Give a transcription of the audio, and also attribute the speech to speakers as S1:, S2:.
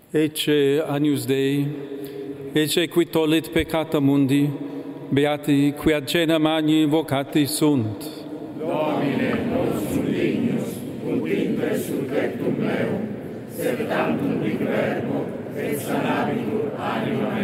S1: Ecce Agnus Dei, ecce qui tollit peccata mundi, beati qui ad cena magni vocati sunt.
S2: Domine, nostrum dignus, ut inter surrectum meum, sed tantum vic verbo, et sanabitur anima